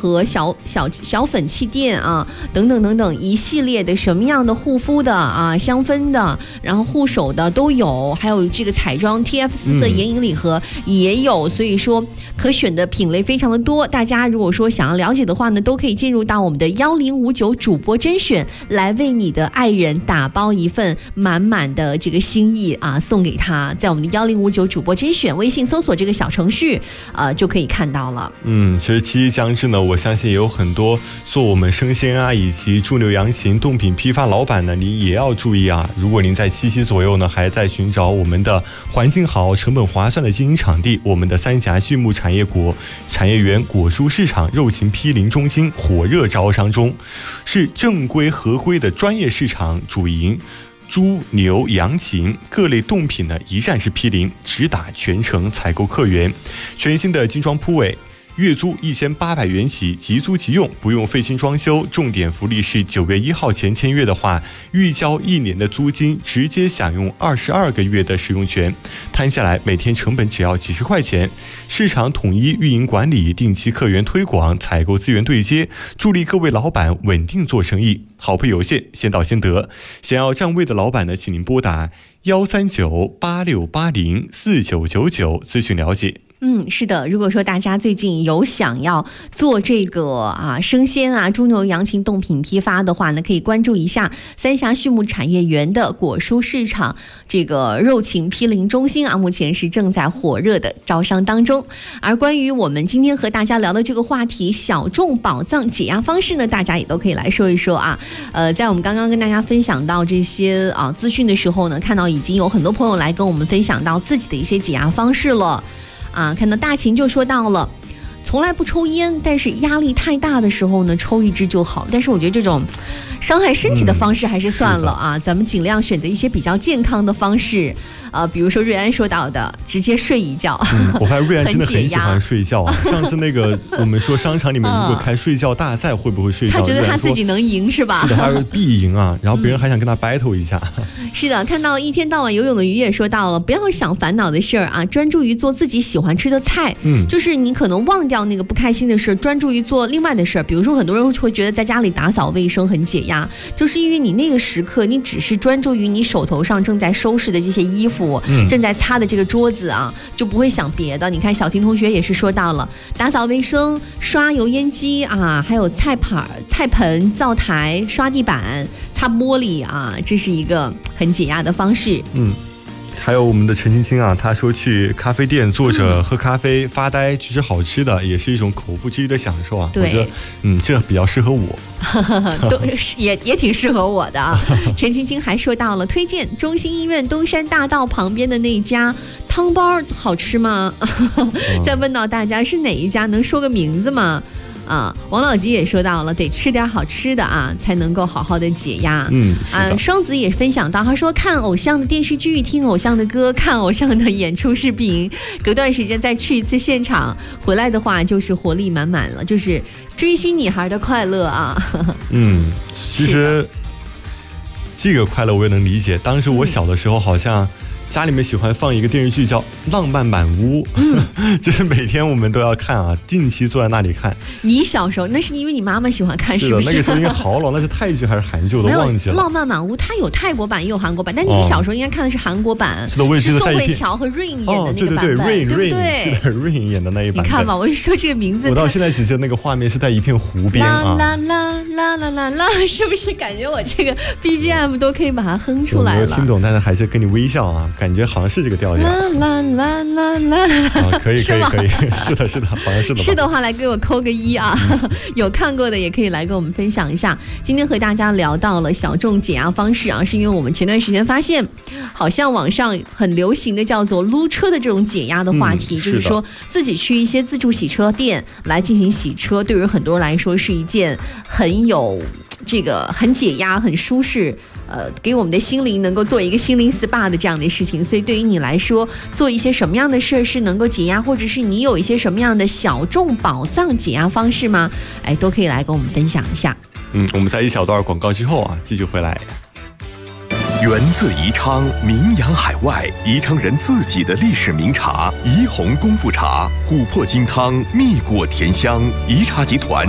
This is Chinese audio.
和小粉气垫啊，等等等等一系列的什么样的护肤的啊、香氛的，然后护手的都有，还有这个彩妆 TF4色眼影礼盒也有，所以说可选的品类非常的多。大家如果说想要了解的话呢，都可以进入到我们的1059主播甄选，来为你的爱人打包一份满满的这个心意啊，送给他。在我们的1059主播甄选微信搜索这个小程序就可以看到了。 其实七夕将至呢，我相信也有很多做我们生鲜啊以及猪牛羊禽冻品批发老板呢，你也要注意啊。如果您在七夕左右呢，还在寻找我们的环境好、成本划算的经营场地，我们的三峡畜牧产业园果蔬市场肉禽批零中心火热招商中，是正规合规的专业市场，主营猪牛羊禽各类冻品呢一站式批零，直达全程采购客源。全新的精装铺位，月租1800元起，即租即用，不用费心装修。重点福利是9月1号前签约的话，预交1年的租金，直接享用22个月的使用权，摊下来每天成本只要几十块钱。市场统一运营管理，定期客源推广，采购资源对接，助力各位老板稳定做生意。好评有限，先到先得。想要占位的老板呢，请您拨打13986804999咨询了解。 是的，如果说大家最近有想要做这个生鲜啊、猪牛羊禽冻品批发的话呢，可以关注一下三峡畜牧产业园的果蔬市场这个肉禽批零中心啊，目前是正在火热的招商当中。而关于我们今天和大家聊的这个话题，小众宝藏解压方式呢，大家也都可以来说一说啊。在我们刚刚跟大家分享到这些资讯的时候呢，看到已经有很多朋友来跟我们分享到自己的一些解压方式了。看到大秦就说到了，从来不抽烟，但是压力太大的时候呢，抽一支就好。但是我觉得这种伤害身体的方式还是算了啊，咱们尽量选择一些比较健康的方式。比如说瑞安说到的，直接睡一觉。 我发现瑞安真的很喜欢睡觉啊。上次那个我们说商场里面如果开睡觉大赛，会不会睡觉？ 他觉得他自己能赢是吧？ 是的，他是必赢啊。然后别人还想跟他 battle 一下。 是的，看到一天到晚游泳的鱼也说到了，不要想烦恼的事儿啊，专注于做自己喜欢吃的菜。就是你可能忘掉那个不开心的事，专注于做另外的事儿。比如说很多人会觉得在家里打扫卫生很解压，就是因为你那个时刻你只是专注于你手头上正在收拾的这些衣服，正在擦的这个桌子啊，就不会想别的。你看小婷同学也是说到了，打扫卫生、刷油烟机啊，还有菜盆、灶台、刷地板、擦玻璃啊，这是一个很解压的方式。 还有我们的陈青青啊，他说去咖啡店坐着喝咖啡、发呆，吃好吃的，也是一种口腹之欲的享受啊。 对， 我觉得这比较适合我。 也挺适合我的啊。陈青青还说到了，推荐中心医院东山大道旁边的那家汤包好吃吗？再问到大家是哪一家，能说个名字吗？王老吉也说到了，得吃点好吃的啊，才能够好好的解压。双子也分享到，他说看偶像的电视剧，听偶像的歌，看偶像的演出视频，隔段时间再去一次现场，回来的话就是活力满满了，就是追星女孩的快乐啊。 其实这个快乐我也能理解。当时我小的时候好像家里面喜欢放一个电视剧叫《浪漫满屋》，就是每天我们都要看啊，定期坐在那里看。 你小时候那是因为你妈妈喜欢看，是不是？ 那个时候因为好老，那是泰剧还是韩剧我都忘记了。 浪漫满屋它有泰国版也有韩国版，但你小时候应该看的是韩国版。 是的，我也记得宋慧乔和 Rain 演的那个版本。 对对 Rain 是的 Rain 演的那一版。 你看吧，我一说这个名字， 我到现在只记得那个画面是在一片湖边啊。 啦啦啦啦啦啦，是不是感觉我这个 BGM 都可以把它哼出来了？ 我没有听懂，但是还是跟你微笑啊，感觉好像是这个调调。 啦啦啦啦啦， 可以，是的，好像是的。 是的话，来给我扣个1啊！有看过的也可以来跟我们分享一下。今天和大家聊到了小众解压方式啊，是因为我们前段时间发现，好像网上很流行的叫做撸车的这种解压的话题，就是说自己去一些自助洗车店来进行洗车，对于很多人来说是一件很有这个很解压、很舒适。给我们的心灵能够做一个心灵 SPA 的这样的事情，所以对于你来说，做一些什么样的事是能够解压，或者是你有一些什么样的小众宝藏解压方式吗？都可以来跟我们分享一下。 我们在一小段广告之后啊，继续回来。 源自宜昌，名扬海外，宜昌人自己的历史名茶——怡红功夫茶，琥珀金汤，蜜果甜香，宜茶集团